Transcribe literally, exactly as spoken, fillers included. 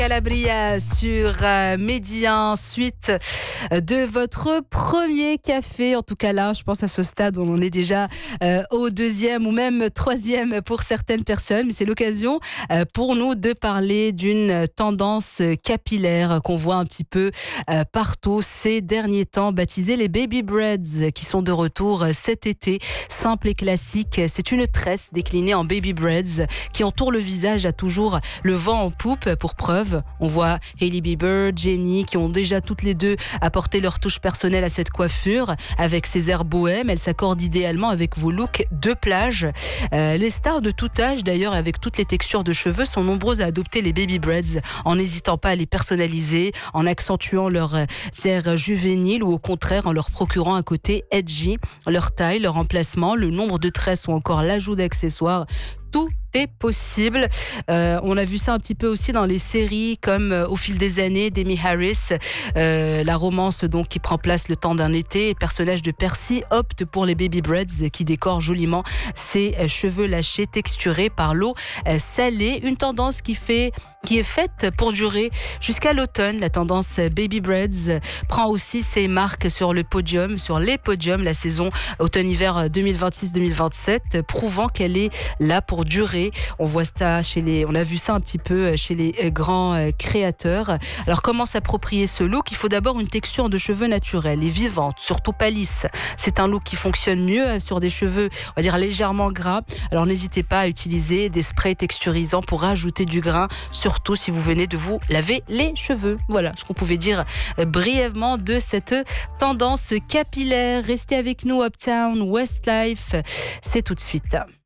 Calabria sur euh, Médien, suite de votre premier café. En tout cas là, je pense à ce stade où on est déjà euh, au deuxième ou même troisième pour certaines personnes. Mais c'est l'occasion euh, pour nous de parler d'une tendance capillaire qu'on voit un petit peu euh, partout ces derniers temps, baptisée les baby breads, qui sont de retour cet été. Simple et classique, c'est une tresse déclinée en baby breads qui entoure le visage à toujours le vent en poupe. Pour preuve, on voit Hailey Bieber, Jennie qui ont déjà toutes les deux apporté leur touche personnelle à cette coiffure. Avec ses airs bohèmes, elle s'accorde idéalement avec vos looks de plage. Euh, les stars de tout âge d'ailleurs, avec toutes les textures de cheveux, sont nombreuses à adopter les baby breads en n'hésitant pas à les personnaliser, en accentuant leurs airs juvéniles ou au contraire en leur procurant un côté edgy. Leur taille, leur emplacement, le nombre de tresses ou encore l'ajout d'accessoires, tout est possible. Euh, on a vu ça un petit peu aussi dans les séries comme euh, au fil des années d'Amy Harris, euh, la romance donc qui prend place le temps d'un été. Le personnage de Percy opte pour les baby breads qui décorent joliment ses euh, cheveux lâchés texturés par l'eau euh, salée. Une tendance qui fait qui est faite pour durer jusqu'à l'automne. La tendance baby breads prend aussi ses marques sur le podium, sur les podiums, la saison automne-hiver deux mille vingt-six deux mille vingt-sept, prouvant qu'elle est là pour durer. On voit ça chez les, on a vu ça un petit peu chez les grands créateurs. Alors comment s'approprier ce look? Il faut d'abord une texture de cheveux naturelle et vivante, surtout pas lisse. C'est un look qui fonctionne mieux sur des cheveux, on va dire légèrement gras. Alors n'hésitez pas à utiliser des sprays texturisants pour rajouter du grain, surtout si vous venez de vous laver les cheveux. Voilà ce qu'on pouvait dire brièvement de cette tendance capillaire. Restez avec nous, Uptown Westlife, c'est tout de suite.